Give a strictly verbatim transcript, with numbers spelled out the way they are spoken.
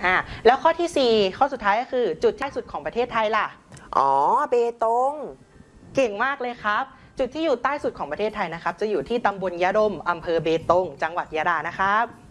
อ่าแล้วข้อที่สี่ข้อสุดท้ายก็คือจุดที่ใกล้สุดของประเทศไทยล่ะอ๋อเบตงเก่งมากเลยครับจุดที่อยู่ใต้สุดของประเทศไทยนะครับจะอยู่ที่ตำบลยะดมอำเภอเบตงจังหวัดยะลานะครับ